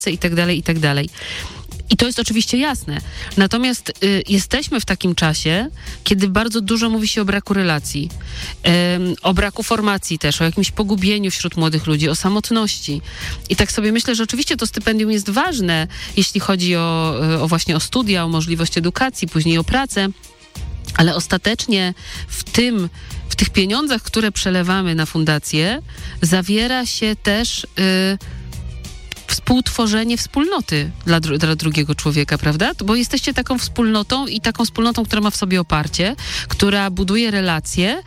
i tak dalej, i tak dalej. I to jest oczywiście jasne. Natomiast jesteśmy w takim czasie, kiedy bardzo dużo mówi się o braku relacji, o braku formacji też, o jakimś pogubieniu wśród młodych ludzi, o samotności. I tak sobie myślę, że oczywiście to stypendium jest ważne, jeśli chodzi o właśnie o studia, o możliwość edukacji, później o pracę, ale ostatecznie w tych pieniądzach, które przelewamy na fundację, zawiera się też współtworzenie wspólnoty dla drugiego człowieka, prawda? Bo jesteście taką wspólnotą i taką wspólnotą, która ma w sobie oparcie, która buduje relacje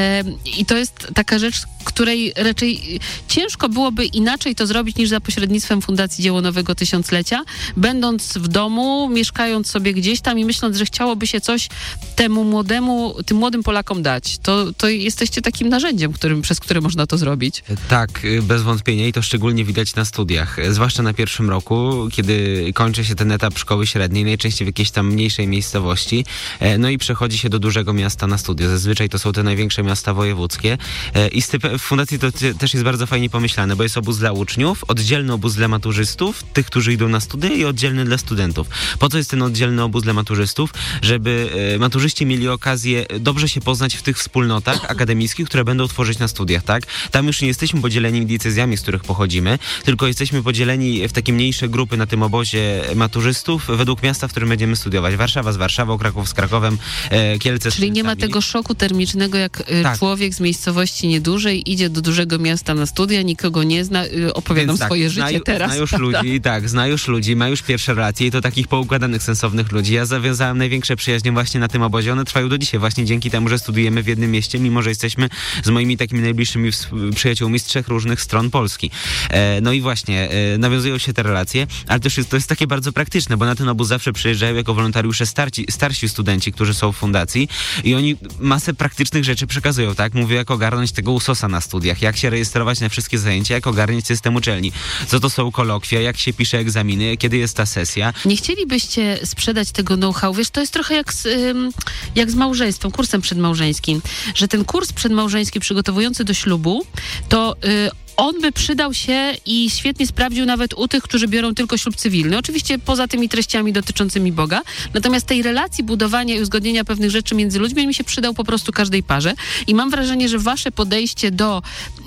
i to jest taka rzecz, której raczej ciężko byłoby inaczej to zrobić niż za pośrednictwem Fundacji Dzieło Nowego Tysiąclecia, będąc w domu, mieszkając sobie gdzieś tam i myśląc, że chciałoby się coś tym młodym Polakom dać. To jesteście takim narzędziem, przez które można to zrobić. Tak, bez wątpienia i to szczególnie widać na studiach. Zwłaszcza na pierwszym roku, kiedy kończy się ten etap szkoły średniej, najczęściej w jakiejś tam mniejszej miejscowości, no i przechodzi się do dużego miasta na studia. Zazwyczaj to są te największe miasta wojewódzkie i w fundacji to też jest bardzo fajnie pomyślane, bo jest obóz dla uczniów, oddzielny obóz dla maturzystów, tych, którzy idą na studia i oddzielny dla studentów. Po co jest ten oddzielny obóz dla maturzystów? Żeby maturzyści mieli okazję dobrze się poznać w tych wspólnotach akademickich, które będą tworzyć na studiach, tak? Tam już nie jesteśmy podzieleni diecezjami, z których pochodzimy, tylko jesteśmy podzieleni w takie mniejsze grupy na tym obozie maturzystów według miasta, w którym będziemy studiować. Warszawa z Warszawą, Kraków z Krakowem, Kielce z Czyli nie ma tego szoku termicznego, jak człowiek z miejscowości niedużej idzie do dużego miasta na studia, nikogo nie zna, opowiadam swoje życie teraz. Zna już ludzi, ma już pierwsze relacje i to takich poukładanych, sensownych ludzi. Ja zawiązałem największe przyjaźnie właśnie na tym obozie. One trwają do dzisiaj właśnie dzięki temu, że studujemy w jednym mieście, mimo że jesteśmy z moimi takimi najbliższymi przyjaciółmi z 3 różnych stron Polski. No i właśnie nawiązują się te relacje, ale też to jest takie bardzo praktyczne, bo na ten obóz zawsze przyjeżdżają jako wolontariusze starsi studenci, którzy są w fundacji i oni masę praktycznych rzeczy przekazują, tak? Mówią, jak ogarnąć tego USOS-a na studiach, jak się rejestrować na wszystkie zajęcia, jak ogarniać system uczelni, co to są kolokwia, jak się pisze egzaminy, kiedy jest ta sesja. Nie chcielibyście sprzedać tego know-how? Wiesz, to jest trochę jak z małżeństwem, kursem przedmałżeńskim, że ten kurs przedmałżeński przygotowujący do ślubu, to on by przydał się i świetnie sprawdził nawet u tych, którzy biorą tylko ślub cywilny. Oczywiście poza tymi treściami dotyczącymi Boga. Natomiast tej relacji, budowania i uzgodnienia pewnych rzeczy między ludźmi mi się przydał po prostu każdej parze. I mam wrażenie, że wasze podejście do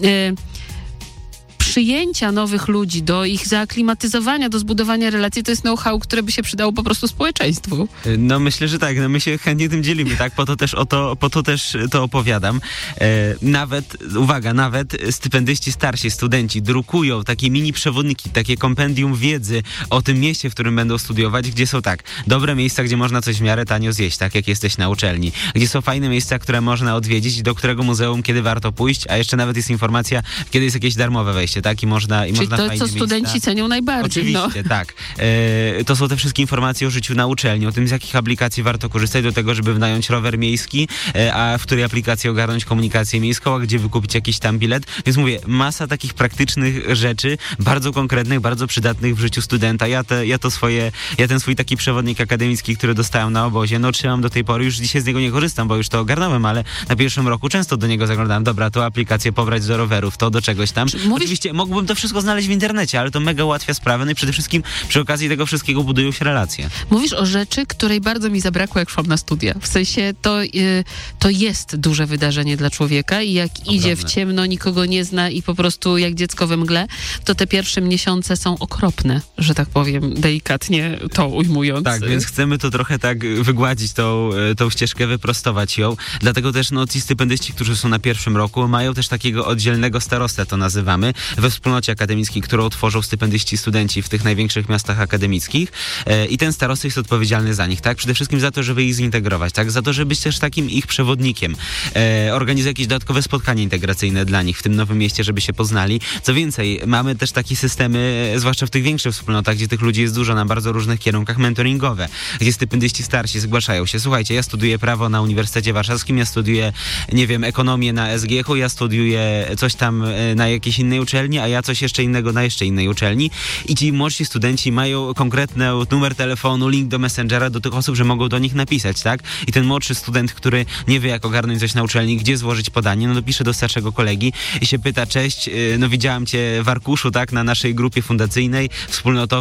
przyjęcia nowych ludzi, do ich zaaklimatyzowania, do zbudowania relacji, to jest know-how, które by się przydało po prostu społeczeństwu. No myślę, że tak. No my się chętnie tym dzielimy, tak? Po to też to opowiadam. Nawet stypendyści starsi, studenci drukują takie mini przewodniki, takie kompendium wiedzy o tym mieście, w którym będą studiować, gdzie są dobre miejsca, gdzie można coś w miarę tanio zjeść, tak? Jak jesteś na uczelni. Gdzie są fajne miejsca, które można odwiedzić, do którego muzeum kiedy warto pójść, a jeszcze nawet jest informacja, kiedy jest jakieś darmowe wejście, tak? I można Czyli to, co studenci miejsca cenią najbardziej. Oczywiście, tak. To są te wszystkie informacje o życiu na uczelni, o tym, z jakich aplikacji warto korzystać do tego, żeby wynająć rower miejski, a w której aplikacji ogarnąć komunikację miejską, a gdzie wykupić jakiś tam bilet. Więc mówię, masa takich praktycznych rzeczy, bardzo konkretnych, bardzo przydatnych w życiu studenta. Ja ten swój taki przewodnik akademicki, który dostałem na obozie, trzymam do tej pory, już dzisiaj z niego nie korzystam, bo już to ogarnąłem, ale na pierwszym roku często do niego zaglądałem. Dobra, to aplikację pobrać do rowerów, to do czegoś tam. Oczywiście mógłbym to wszystko znaleźć w internecie, ale to mega ułatwia sprawę, no i przede wszystkim przy okazji tego wszystkiego budują się relacje. Mówisz o rzeczy, której bardzo mi zabrakło, jak szłam na studia. W sensie to jest duże wydarzenie dla człowieka i jak idzie w ciemno, nikogo nie zna i po prostu jak dziecko we mgle, to te pierwsze miesiące są okropne, że tak powiem, delikatnie to ujmując. Tak, więc chcemy to trochę tak wygładzić, tą ścieżkę, wyprostować ją. Dlatego też ci stypendyści, którzy są na pierwszym roku, mają też takiego oddzielnego starostę, to nazywamy, we wspólnocie akademickiej, którą tworzą stypendyści, studenci w tych największych miastach akademickich i ten starosta jest odpowiedzialny za nich, tak? Przede wszystkim za to, żeby ich zintegrować, tak? Za to, żeby być też takim ich przewodnikiem. Organizuje jakieś dodatkowe spotkanie integracyjne dla nich w tym nowym mieście, żeby się poznali. Co więcej, mamy też takie systemy, zwłaszcza w tych większych wspólnotach, gdzie tych ludzi jest dużo na bardzo różnych kierunkach, mentoringowe, gdzie stypendyści starsi zgłaszają się. Słuchajcie, ja studiuję prawo na Uniwersytecie Warszawskim, ja studiuję, nie wiem, ekonomię na SGH-u, ja studiuję coś tam na jakiejś innej uczelni, uczelni, a ja coś jeszcze innego na jeszcze innej uczelni i ci młodsi studenci mają konkretny numer telefonu, link do Messengera do tych osób, że mogą do nich napisać, tak? I ten młodszy student, który nie wie, jak ogarnąć coś na uczelni, gdzie złożyć podanie, no to pisze do starszego kolegi i się pyta, cześć, no widziałam cię w arkuszu, tak, na naszej grupie fundacyjnej, wspólnotowej,